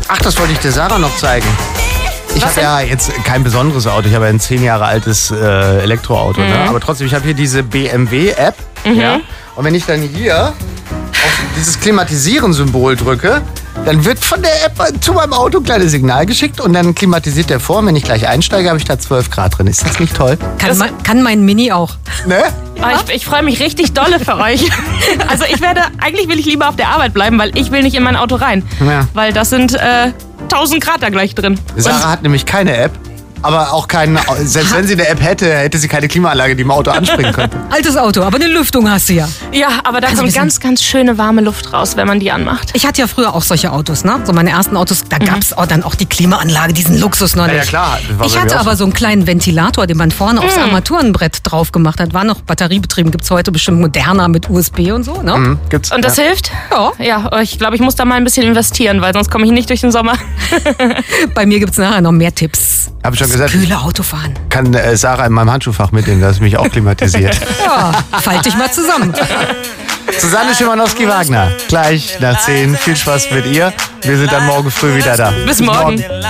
Ach, das wollte ich der Sarah noch zeigen. Ich habe ja jetzt kein besonderes Auto. Ich habe ja ein 10 Jahre altes Elektroauto. Ne? Aber trotzdem, ich habe hier diese BMW-App. Ja? Und wenn ich dann hier auf dieses Klimatisieren-Symbol drücke, dann wird von der App zu meinem Auto ein kleines Signal geschickt und dann klimatisiert der vor. Und wenn ich gleich einsteige, habe ich da 12 Grad drin. Ist das nicht toll? Kann mein Mini auch. Ne? Ich freue mich richtig dolle für euch. Also eigentlich will ich lieber auf der Arbeit bleiben, weil ich will nicht in mein Auto rein. Ja. Weil das sind 1000 Grad da gleich drin. Sarah hat nämlich keine App. Aber auch selbst wenn sie eine App hätte, hätte sie keine Klimaanlage, die im Auto anspringen könnte. Altes Auto, aber eine Lüftung hast du ja. Ja, aber da kommt ganz, ganz schöne warme Luft raus, wenn man die anmacht. Ich hatte ja früher auch solche Autos, ne? So meine ersten Autos, da gab es dann auch die Klimaanlage, diesen Luxus noch nicht. Ja, klar. Ich hatte aber so einen kleinen Ventilator, den man vorne aufs Armaturenbrett drauf gemacht hat. War noch batteriebetrieben, gibt es heute bestimmt moderner mit USB und so, ne? Gibt's. Und das hilft? Ja. Ja, ich glaube, ich muss da mal ein bisschen investieren, weil sonst komme ich nicht durch den Sommer. Bei mir gibt es nachher noch mehr Tipps. Hab ich schon gesagt. Kühle Autofahren. Kann Sarah in meinem Handschuhfach mitnehmen, das ist mich auch klimatisiert. Ja, fall dich mal zusammen. Susanne Schimanowski-Wagner, gleich nach 10. Viel Spaß mit ihr. Wir sind dann morgen früh wieder da. Bis morgen.